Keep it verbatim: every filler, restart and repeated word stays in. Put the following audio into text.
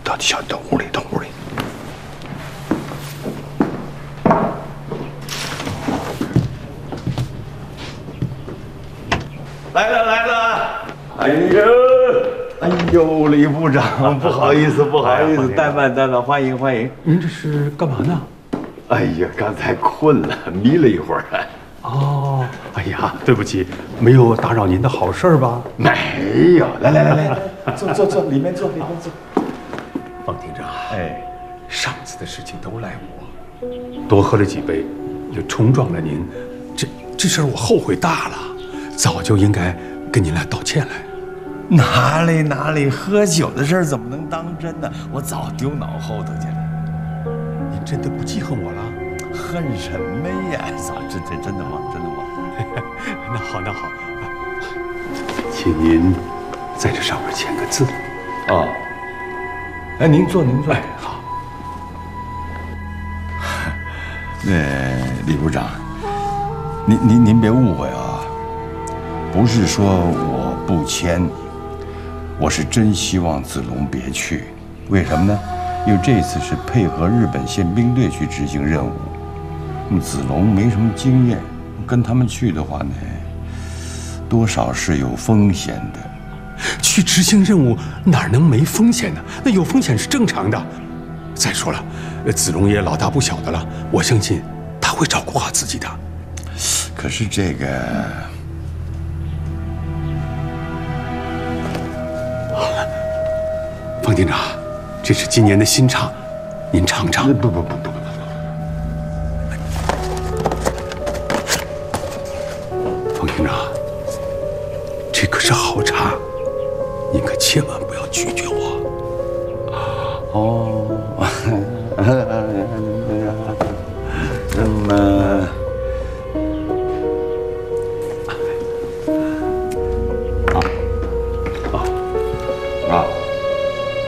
到小等屋里，等屋里。来了来了！哎呦，哎呦，李部长，不好意思，不好意思，怠慢怠慢，欢迎欢迎。 您这是干嘛呢？ 哎呀，刚才困了，迷了一会儿。 哦，哎呀，对不起，没有打扰您的好事吧？ 没有，来来来来，坐坐坐，里面坐，里面坐。 方厅长， 哎， 上次的事情都赖我，多喝了几杯，又冲撞了您，这这事儿我后悔大了，早就应该跟您来道歉来。 哪里哪里，喝酒的事儿怎么能当真呢？我早丢脑后头去了。 您真的不记恨我了？ 恨什么呀？早真的真的吗？真的吗？ 那好，那好，请您在这上面签个字。 哦，哎，您坐，您坐。 哎，好。 那李部长，您您您别误会啊，不是说我不签，我是真希望子龙别去。为什么呢？因为这次是配合日本宪兵队去执行任务。子龙没什么经验，跟他们去的话呢，多少是有风险的。 去执行任务哪能没风险呢？那有风险是正常的。再说了，子龙也老大不小的了，我相信他会照顾好自己的。 可是这个， 好了，方厅长，这是今年的新唱，您尝尝。 不不不不不。 方厅长，这可是好茶，您可千万不要拒绝我。 哦。